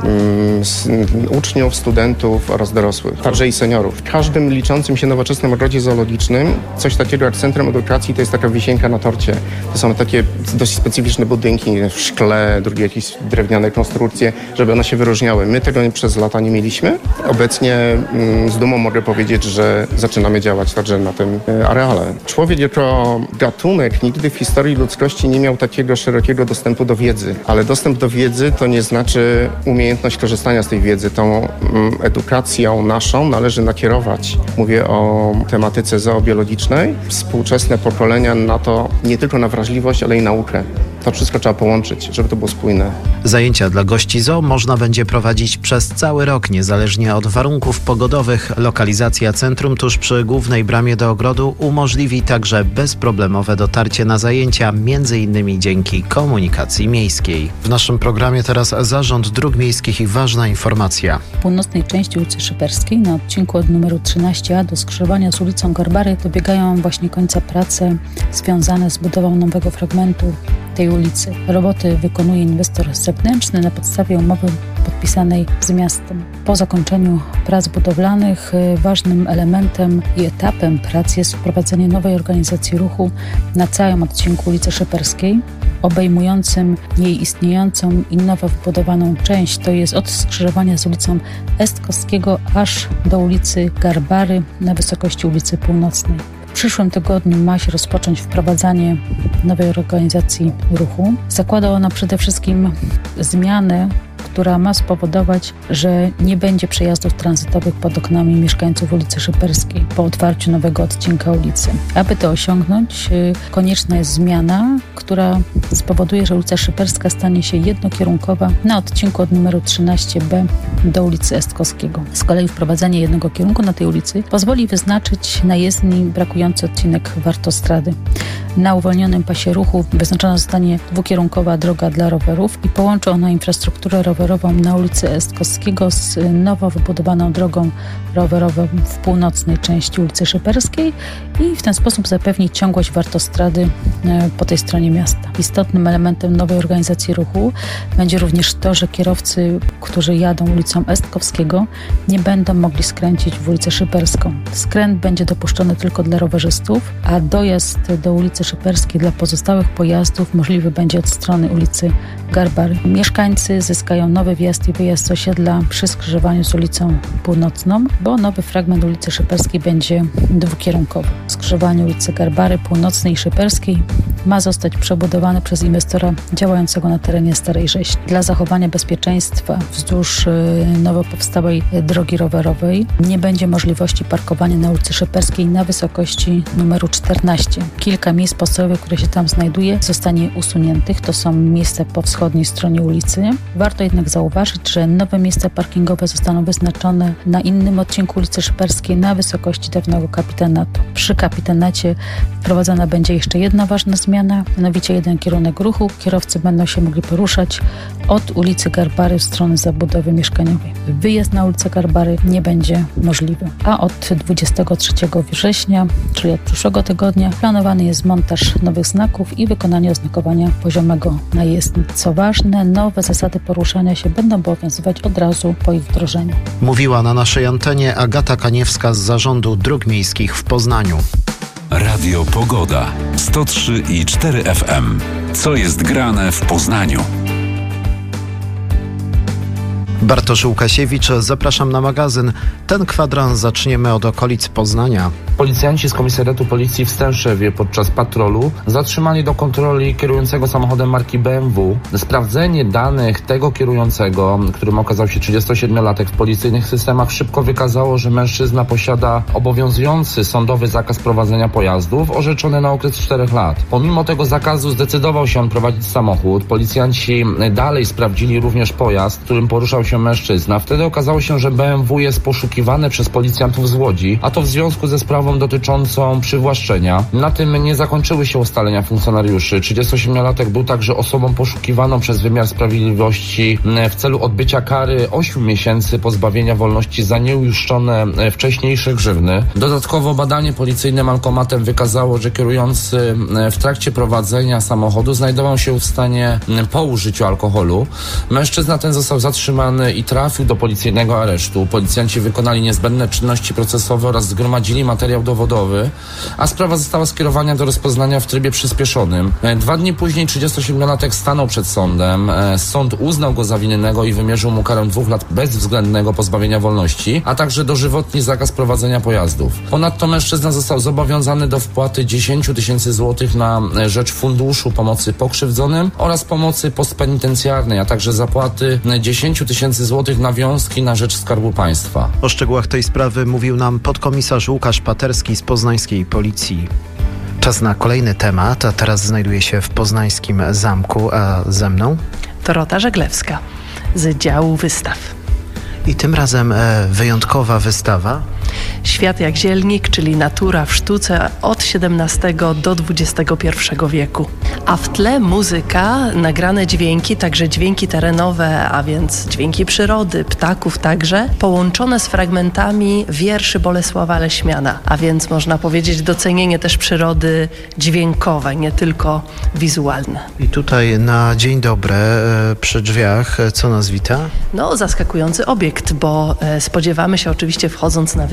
um, uczniów, studentów oraz dorosłych, także i seniorów. W każdym liczącym się nowoczesnym ogrodzie zoologicznym coś takiego jak Centrum Edukacji to jest taka wisienka na torcie. To są takie dość specyficzne budynki w szkle, drugie jakieś drewniane konstrukcje, żeby one się wyróżniały. My tego przez lata nie mieliśmy. Obecnie mm, z dumą mogę powiedzieć, że zaczynamy działać także na tym e, areale. Człowiek jako gatunek nigdy w historii ludzkości nie miał takiego szerokiego dostępu do wiedzy, ale dostęp do wiedzy to nie znaczy umiejętność korzystania z tej wiedzy. Tą mm, edukacją naszą należy nakierować. Mówię o tematyce zoobiologicznej. Współczesne pokolenia na to nie tylko na wrażliwość, ale i naukę. To wszystko trzeba połączyć, żeby to było spójne. Zajęcia dla gości zoo można będzie prowadzić przez cały rok, niezależnie od warunków pogodowych. Lokalizacja centrum tuż przy głównej bramie do ogrodu umożliwi także bezproblemowe dotarcie na zajęcia, między innymi dzięki komunikacji miejskiej. W naszym programie teraz Zarząd Dróg Miejskich i ważna informacja. W północnej części ulicy Szyperskiej na odcinku od numeru trzynaście a do skrzyżowania z ulicą Garbary dobiegają właśnie końca prace związane z budową nowego fragmentu tej ulicy. Roboty wykonuje inwestor zewnętrzny na podstawie umowy podpisanej z miastem. Po zakończeniu prac budowlanych ważnym elementem i etapem prac jest wprowadzenie nowej organizacji ruchu na całym odcinku ulicy Szyperskiej. obejmującym jej istniejącą i nowo wybudowaną część, to jest od skrzyżowania z ulicą Estkowskiego aż do ulicy Garbary na wysokości ulicy Północnej. W przyszłym tygodniu ma się rozpocząć wprowadzanie nowej organizacji ruchu. Zakłada ona przede wszystkim zmianę, która ma spowodować, że nie będzie przejazdów tranzytowych pod oknami mieszkańców ulicy Szyperskiej po otwarciu nowego odcinka ulicy. Aby to osiągnąć, konieczna jest zmiana, która spowoduje, że ulica Szyperska stanie się jednokierunkowa na odcinku od numeru trzynaście B do ulicy Estkowskiego. Z kolei wprowadzenie jednego kierunku na tej ulicy pozwoli wyznaczyć na jezdni brakujący odcinek Wartostrady. Na uwolnionym pasie ruchu wyznaczona zostanie dwukierunkowa droga dla rowerów i połączy ona infrastrukturę rowerową na ulicy Estkowskiego z nowo wybudowaną drogą rowerową w północnej części ulicy Szyperskiej i w ten sposób zapewni ciągłość Wartostrady po tej stronie miasta. Istotnym elementem nowej organizacji ruchu będzie również to, że kierowcy, którzy jadą ulicą Estkowskiego, nie będą mogli skręcić w ulicę Szyperską. Skręt będzie dopuszczony tylko dla rowerzystów, a dojazd do ulicy Szyperskiej dla pozostałych pojazdów możliwy będzie od strony ulicy Garbary. Mieszkańcy zyskają nowy wjazd i wyjazd z osiedla przy skrzyżowaniu z ulicą Północną, bo nowy fragment ulicy Szyperskiej będzie dwukierunkowy. Skrzyżowanie ulicy Garbary, Północnej i Szyperskiej ma zostać przebudowany przez inwestora działającego na terenie Starej Rzeźni. Dla zachowania bezpieczeństwa wzdłuż nowo powstałej drogi rowerowej nie będzie możliwości parkowania na ulicy Szyperskiej na wysokości numeru czternaście. Kilka miejsc postojowych, które się tam znajduje, zostanie usuniętych. To są miejsca po wschodniej stronie ulicy. Warto jednak zauważyć, że nowe miejsca parkingowe zostaną wyznaczone na innym odcinku ulicy Szyperskiej na wysokości dawnego kapitanatu. Przy kapitanacie wprowadzona będzie jeszcze jedna ważna zmiana, mianowicie jeden kierunek ruchu. Kierowcy będą się mogli poruszać od ulicy Garbary w stronę zabudowy mieszkaniowej. Wyjazd na ulicę Garbary nie będzie możliwy. A od dwudziestego trzeciego września, czyli od przyszłego tygodnia, planowany jest montaż nowych znaków i wykonanie oznakowania poziomego na jezdni. Co ważne, nowe zasady poruszania się będą obowiązywać od razu po ich wdrożeniu. Mówiła na naszej antenie Agata Kaniewska z Zarządu Dróg Miejskich w Poznaniu. Radio Pogoda sto trzy i cztery F M. Co jest grane w Poznaniu? Bartosz Łukasiewicz, zapraszam na magazyn. Ten kwadrans zaczniemy od okolic Poznania. Policjanci z Komisariatu Policji w Stęszewie podczas patrolu zatrzymali do kontroli kierującego samochodem marki B M W. Sprawdzenie danych tego kierującego, którym okazał się trzydziestosiedmiolatek, w policyjnych systemach szybko wykazało, że mężczyzna posiada obowiązujący sądowy zakaz prowadzenia pojazdów orzeczony na okres czterech lat. Pomimo tego zakazu zdecydował się on prowadzić samochód. Policjanci dalej sprawdzili również pojazd, którym poruszał się mężczyzna. Wtedy okazało się, że B M W jest poszukiwane przez policjantów z Łodzi, a to w związku ze sprawą dotyczącą przywłaszczenia. Na tym nie zakończyły się ustalenia funkcjonariuszy. trzydziestosiedmiolatek był także osobą poszukiwaną przez wymiar sprawiedliwości w celu odbycia kary ośmiu miesięcy pozbawienia wolności za nieuiszczone wcześniejsze grzywny. Dodatkowo badanie policyjne alkomatem wykazało, że kierujący w trakcie prowadzenia samochodu znajdował się w stanie po użyciu alkoholu. Mężczyzna ten został zatrzymany i trafił do policyjnego aresztu. Policjanci wykonali niezbędne czynności procesowe oraz zgromadzili materiał dowodowy, a sprawa została skierowana do rozpoznania w trybie przyspieszonym. Dwa dni później trzydziestosiedmiolatek stanął przed sądem. Sąd uznał go za winnego i wymierzył mu karę dwóch lat bezwzględnego pozbawienia wolności, a także dożywotni zakaz prowadzenia pojazdów. Ponadto mężczyzna został zobowiązany do wpłaty dziesięć tysięcy złotych na rzecz Funduszu Pomocy Pokrzywdzonym oraz pomocy postpenitencjarnej, a także zapłaty dziesięć tysięcy złotych nawiązki na rzecz Skarbu Państwa. O szczegółach tej sprawy mówił nam podkomisarz Łukasz Paterski z poznańskiej policji. Czas na kolejny temat, a teraz znajduję się w poznańskim zamku, a ze mną Dorota Żeglewska z działu wystaw. I tym razem e, wyjątkowa wystawa. Świat jak zielnik, czyli natura w sztuce od siedemnastego do dwudziestego pierwszego wieku. A w tle muzyka, nagrane dźwięki, także dźwięki terenowe, a więc dźwięki przyrody, ptaków także, połączone z fragmentami wierszy Bolesława Leśmiana, a więc można powiedzieć docenienie też przyrody dźwiękowej, nie tylko wizualne. I tutaj na dzień dobry e, przy drzwiach, co nas wita? No, zaskakujący obiekt, bo e, spodziewamy się oczywiście wchodząc na wystawę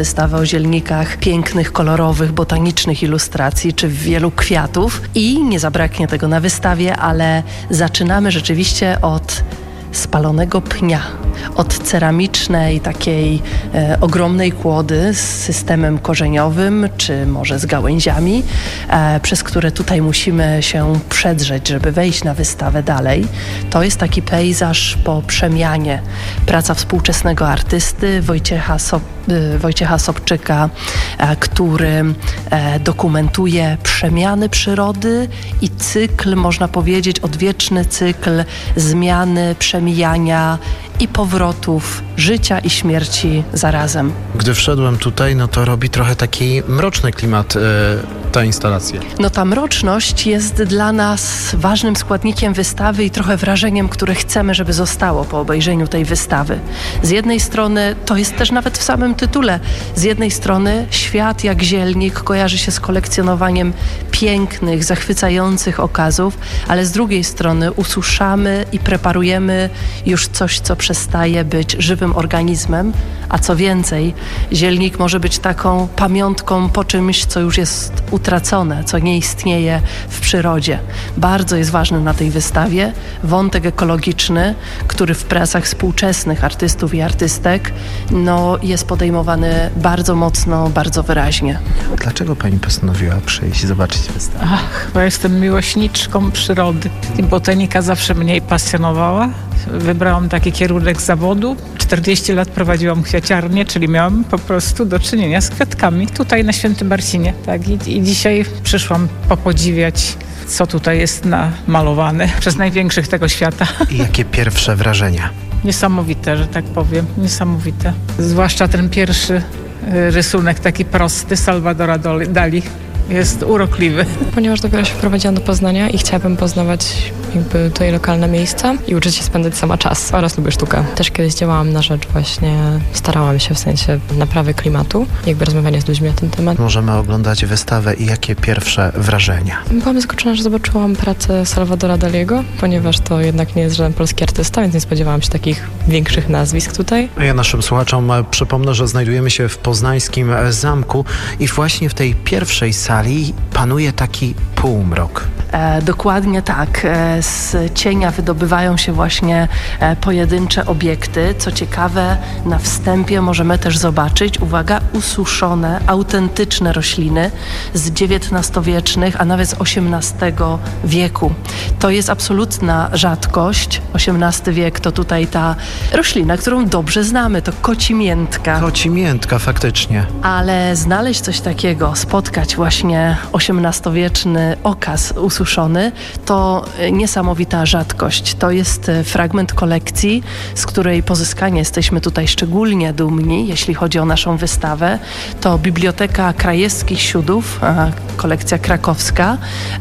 wystawę o zielnikach pięknych, kolorowych, botanicznych ilustracji, czy wielu kwiatów i nie zabraknie tego na wystawie, ale zaczynamy rzeczywiście od spalonego pnia, od ceramicznej takiej e, ogromnej kłody z systemem korzeniowym, czy może z gałęziami, e, przez które tutaj musimy się przedrzeć, żeby wejść na wystawę dalej. To jest taki pejzaż po przemianie. Praca współczesnego artysty Wojciecha, so, e, Wojciecha Sobczyka, e, który e, dokumentuje przemiany przyrody i cykl, można powiedzieć, odwieczny cykl zmiany, przemijania i powrotów życia i śmierci zarazem. Gdy wszedłem tutaj, no to robi trochę taki mroczny klimat yy, ta instalacja. No ta mroczność jest dla nas ważnym składnikiem wystawy i trochę wrażeniem, które chcemy, żeby zostało po obejrzeniu tej wystawy. Z jednej strony, to jest też nawet w samym tytule, z jednej strony świat jak zielnik kojarzy się z kolekcjonowaniem pięknych, zachwycających okazów, ale z drugiej strony ususzamy i preparujemy już coś, co przestaje być żywym organizmem, a co więcej, zielnik może być taką pamiątką po czymś, co już jest utracone, co nie istnieje w przyrodzie. Bardzo jest ważny na tej wystawie wątek ekologiczny, który w pracach współczesnych artystów i artystek no, jest podejmowany bardzo mocno, bardzo wyraźnie. Dlaczego pani postanowiła przyjść i zobaczyć wystawę? Ach, bo jestem miłośniczką przyrody. Botanika zawsze mnie pasjonowała. Wybrałam taki kierunek zawodu. czterdzieści lat prowadziłam kwiaciarnię, czyli miałam po prostu do czynienia z kwiatkami tutaj na Świętym Marcinie. Tak? I, I dzisiaj przyszłam popodziwiać, co tutaj jest namalowane przez największych tego świata. I jakie pierwsze wrażenia? Niesamowite, że tak powiem. Niesamowite. Zwłaszcza ten pierwszy rysunek, taki prosty, Salvadora Dali. Jest urokliwy. Ponieważ dopiero się wprowadziłam do Poznania i chciałabym poznawać jakby tutaj lokalne miejsca i uczyć się spędzać sama czas oraz lubię sztukę. Też kiedyś działałam na rzecz właśnie, starałam się w sensie naprawy klimatu, jakby rozmawiania z ludźmi na ten temat. Możemy oglądać wystawę i jakie pierwsze wrażenia? Byłam zaskoczona, że zobaczyłam pracę Salvadora Daliego, ponieważ to jednak nie jest żaden polski artysta, więc nie spodziewałam się takich większych nazwisk tutaj. Ja naszym słuchaczom przypomnę, że znajdujemy się w poznańskim zamku i właśnie w tej pierwszej sali panuje taki półmrok. E, dokładnie tak. E, z cienia wydobywają się właśnie e, pojedyncze obiekty. Co ciekawe, na wstępie możemy też zobaczyć, uwaga, ususzone, autentyczne rośliny z dziewiętnastowiecznych, a nawet z osiemnastego wieku. To jest absolutna rzadkość. osiemnasty wiek to tutaj ta roślina, którą dobrze znamy, to kocimiętka. Kocimiętka, faktycznie. Ale znaleźć coś takiego, spotkać właśnie osiemnastowieczny okaz ususzony, to niesamowita rzadkość. To jest fragment kolekcji, z której pozyskania jesteśmy tutaj szczególnie dumni, jeśli chodzi o naszą wystawę. To Biblioteka Krajewskich Siudów, kolekcja krakowska,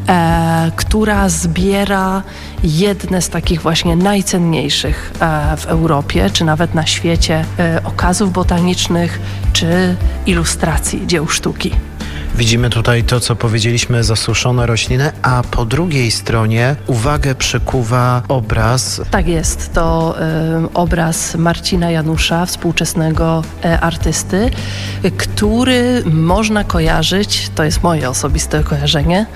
e, która zbiera jedne z takich właśnie najcenniejszych e, w Europie, czy nawet na świecie e, okazów botanicznych, czy ilustracji dzieł sztuki. Widzimy tutaj to, co powiedzieliśmy, zasuszone rośliny, a po drugiej stronie uwagę przykuwa obraz. Tak jest, to y, obraz Marcina Janusza, współczesnego y, artysty, y, który można kojarzyć, to jest moje osobiste kojarzenie,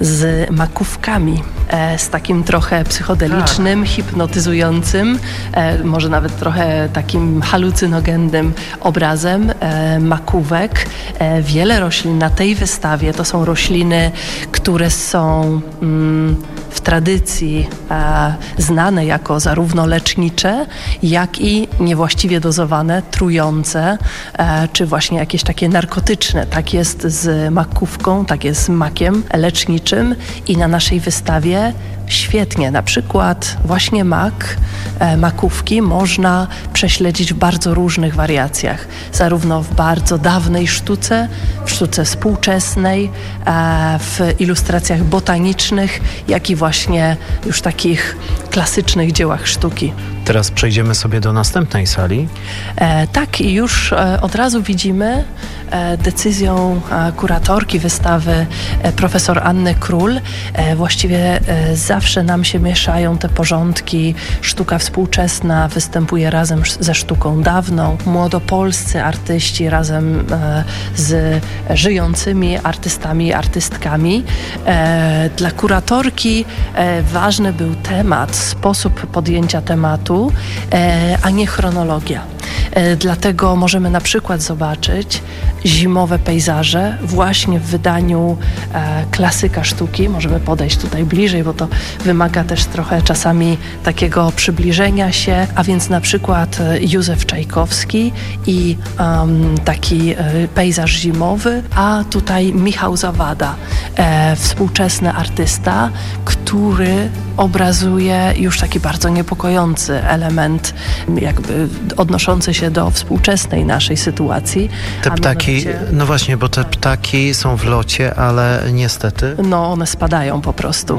z makówkami, y, z takim trochę psychodelicznym, tak. hipnotyzującym, y, może nawet trochę takim halucynogennym obrazem y, makówek. Y, wiele roślin na tej wystawie to są rośliny, które są mm, w tradycji e, znane jako zarówno lecznicze, jak i niewłaściwie dozowane, trujące, e, czy właśnie jakieś takie narkotyczne. Tak jest z makówką, tak jest z makiem leczniczym i na naszej wystawie świetnie, na przykład właśnie mak, e, makówki można prześledzić w bardzo różnych wariacjach, zarówno w bardzo dawnej sztuce, w sztuce współczesnej, e, w ilustracjach botanicznych, jak i właśnie już takich klasycznych dziełach sztuki. Teraz przejdziemy sobie do następnej sali. E, tak, i już e, od razu widzimy e, decyzją e, kuratorki wystawy e, profesor Anny Król. E, właściwie e, zawsze nam się mieszają te porządki. Sztuka współczesna występuje razem ze sztuką dawną. Młodopolscy artyści razem e, z żyjącymi artystami, artystkami. E, dla kuratorki e, ważny był temat, sposób podjęcia tematu, a nie chronologia. Dlatego możemy na przykład zobaczyć zimowe pejzaże właśnie w wydaniu e, klasyka sztuki. Możemy podejść tutaj bliżej, bo to wymaga też trochę czasami takiego przybliżenia się, a więc na przykład Józef Czajkowski i um, taki e, pejzaż zimowy, a tutaj Michał Zawada, e, współczesny artysta, który obrazuje już taki bardzo niepokojący element, jakby odnoszący się do współczesnej naszej sytuacji. Te ptaki, no właśnie, bo te ptaki są w locie, ale niestety... No, one spadają po prostu.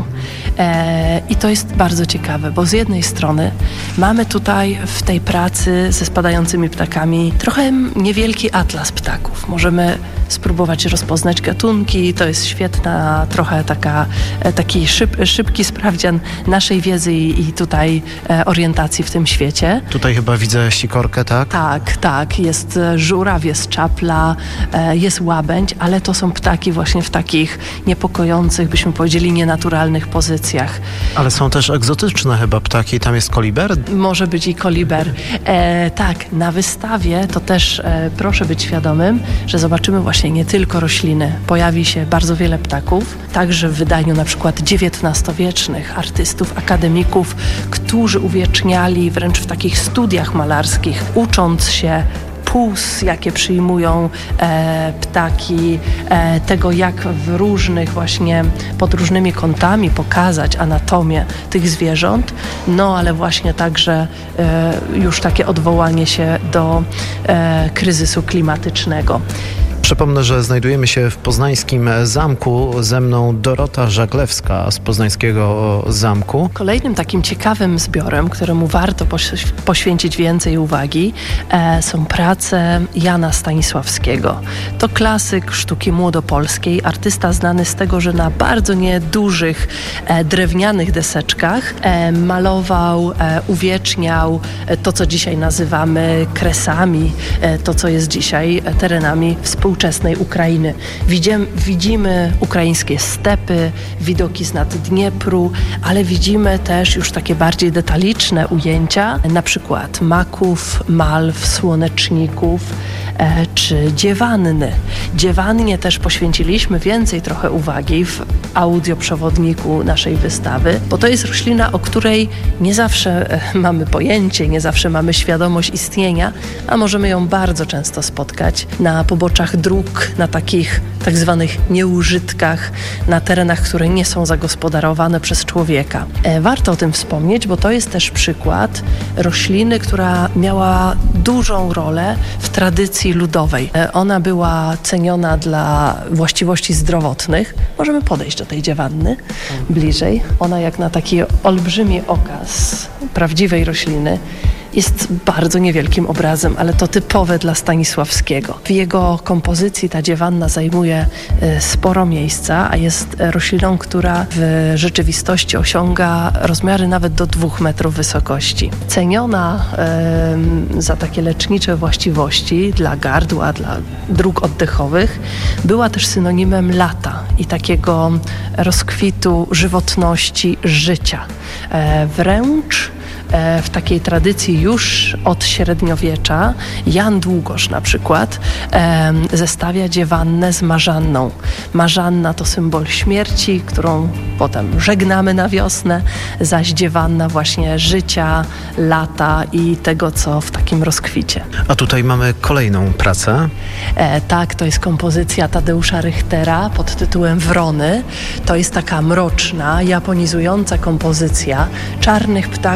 E, I to jest bardzo ciekawe, bo z jednej strony mamy tutaj w tej pracy ze spadającymi ptakami trochę niewielki atlas ptaków. Możemy spróbować rozpoznać gatunki. To jest świetna, trochę taka, taki szyb, szybki sprawdzian naszej wiedzy i, i tutaj e, orientacji w tym świecie. Tutaj chyba widzę sikorkę, tak? Tak, tak. Jest żuraw, jest czapla, e, jest łabędź, ale to są ptaki właśnie w takich niepokojących, byśmy powiedzieli, nienaturalnych pozycjach. Ale są też egzotyczne chyba ptaki. Tam jest koliber? Może być i koliber. E, tak, na wystawie to też e, proszę być świadomym, że zobaczymy właśnie nie tylko rośliny. Pojawi się bardzo wiele ptaków, także w wydaniu na przykład dziewiętnastowiecznych artystów, akademików, którzy uwieczniali wręcz w takich studiach malarskich, ucząc się puls, jakie przyjmują e, ptaki, e, tego jak w różnych właśnie, pod różnymi kątami pokazać anatomię tych zwierząt, no ale właśnie także e, już takie odwołanie się do e, kryzysu klimatycznego. Przypomnę, że znajdujemy się w poznańskim zamku. Ze mną Dorota Żaglewska z poznańskiego zamku. Kolejnym takim ciekawym zbiorem, któremu warto poś- poświęcić więcej uwagi, e, są prace Jana Stanisławskiego. To klasyk sztuki młodopolskiej, artysta znany z tego, że na bardzo niedużych e, drewnianych deseczkach e, malował, e, uwieczniał e, to, co dzisiaj nazywamy kresami, e, to, co jest dzisiaj terenami współczesnymi. Współczesnej Ukrainy. Widzimy, widzimy ukraińskie stepy, widoki z nad Dniepru, ale widzimy też już takie bardziej detaliczne ujęcia, na przykład maków, malw, słoneczników e, czy dziewanny. Dziewannie też poświęciliśmy więcej trochę uwagi w audioprzewodniku naszej wystawy, bo to jest roślina, o której nie zawsze e, mamy pojęcie, nie zawsze mamy świadomość istnienia, a możemy ją bardzo często spotkać na poboczach dróg, na takich tak zwanych nieużytkach, na terenach, które nie są zagospodarowane przez człowieka. E, warto o tym wspomnieć, bo to jest też przykład rośliny, która miała dużą rolę w tradycji ludowej. E, ona była ceniona dla właściwości zdrowotnych. Możemy podejść do tej dziewanny bliżej. Ona jak na taki olbrzymi okaz prawdziwej rośliny jest bardzo niewielkim obrazem, ale to typowe dla Stanisławskiego. W jego kompozycji ta dziewanna zajmuje e, sporo miejsca, a jest rośliną, która w rzeczywistości osiąga rozmiary nawet do dwóch metrów wysokości. Ceniona e, za takie lecznicze właściwości dla gardła, dla dróg oddechowych, była też synonimem lata i takiego rozkwitu żywotności życia. E, wręcz w takiej tradycji już od średniowiecza Jan Długosz na przykład e, zestawia dziewannę z marzanną. Marzanna to symbol śmierci, którą potem żegnamy na wiosnę, zaś dziewanna właśnie życia, lata i tego, co w takim rozkwicie. A tutaj mamy kolejną pracę. E, tak, to jest kompozycja Tadeusza Richtera pod tytułem Wrony. To jest taka mroczna, japonizująca kompozycja czarnych ptaków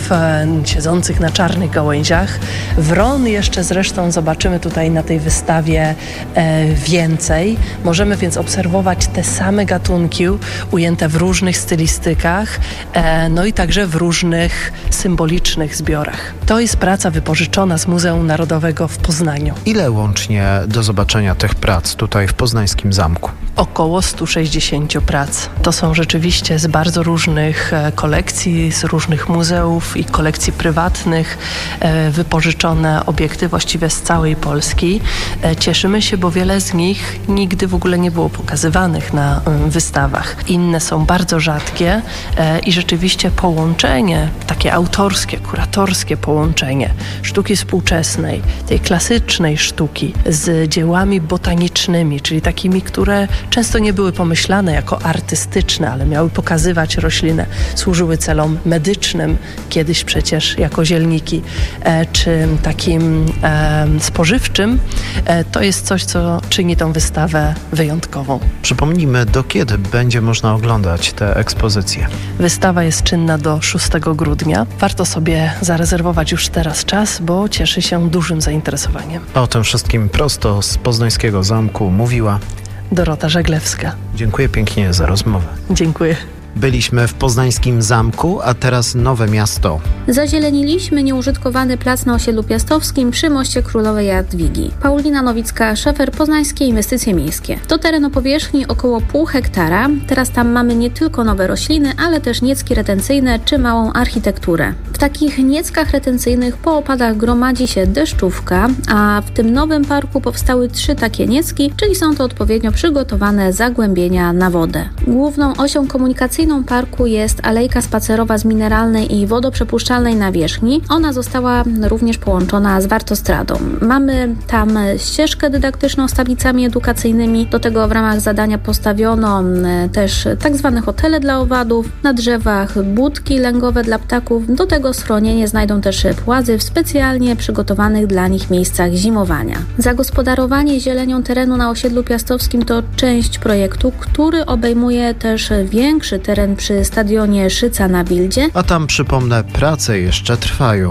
ptaków e, siedzących na czarnych gałęziach. Wron jeszcze zresztą zobaczymy tutaj na tej wystawie e, więcej. Możemy więc obserwować te same gatunki ujęte w różnych stylistykach, e, no i także w różnych symbolicznych zbiorach. To jest praca wypożyczona z Muzeum Narodowego w Poznaniu. Ile łącznie do zobaczenia tych prac tutaj w poznańskim zamku? Około sto sześćdziesiąt prac. To są rzeczywiście z bardzo różnych kolekcji, z różnych muzeów i kolekcji prywatnych wypożyczone obiekty właściwie z całej Polski. Cieszymy się, bo wiele z nich nigdy w ogóle nie było pokazywanych na wystawach. Inne są bardzo rzadkie i rzeczywiście połączenie, takie autorskie, kuratorskie połączenie sztuki współczesnej, tej klasycznej sztuki z dziełami botanicznymi, czyli takimi, które często nie były pomyślane jako artystyczne, ale miały pokazywać roślinę, służyły celom medycznym, kiedyś przecież jako zielniki, e, czy takim e, spożywczym. E, to jest coś, co czyni tą wystawę wyjątkową. Przypomnijmy, do kiedy będzie można oglądać te ekspozycje? Wystawa jest czynna do szóstego grudnia. Warto sobie zarezerwować już teraz czas, bo cieszy się dużym zainteresowaniem. O tym wszystkim prosto z poznańskiego zamku mówiła Dorota Żeglewska. Dziękuję pięknie za rozmowę. Dziękuję. Byliśmy w poznańskim zamku, a teraz Nowe Miasto. Zazieleniliśmy nieużytkowany plac na osiedlu Piastowskim przy moście Królowej Jadwigi. Paulina Nowicka, szefer Poznańskie Inwestycje Miejskie. To teren o powierzchni około pół hektara. Teraz tam mamy nie tylko nowe rośliny, ale też niecki retencyjne czy małą architekturę. W takich nieckach retencyjnych po opadach gromadzi się deszczówka, a w tym nowym parku powstały trzy takie niecki, czyli są to odpowiednio przygotowane zagłębienia na wodę. Główną osią komunikacyjną parku jest alejka spacerowa z mineralnej i wodoprzepuszczalnej nawierzchni. Ona została również połączona z wartostradą. Mamy tam ścieżkę dydaktyczną z tablicami edukacyjnymi. Do tego w ramach zadania postawiono też tak zwane hotele dla owadów. Na drzewach budki lęgowe dla ptaków. Do tego schronienie znajdą też płazy w specjalnie przygotowanych dla nich miejscach zimowania. Zagospodarowanie zielenią terenu na osiedlu Piastowskim to część projektu, który obejmuje też większy teren przy stadionie Szyca na Wildzie. A tam, przypomnę, prace jeszcze trwają.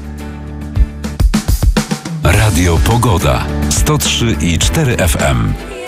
Radio Pogoda sto trzy i cztery F M.